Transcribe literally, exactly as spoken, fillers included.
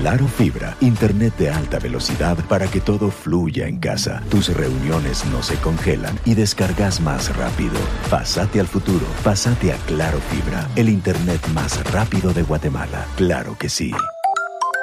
Claro Fibra, internet de alta velocidad para que todo fluya en casa. Tus reuniones no se congelan y descargas más rápido. Pásate al futuro, pásate a Claro Fibra, el internet más rápido de Guatemala. Claro que sí.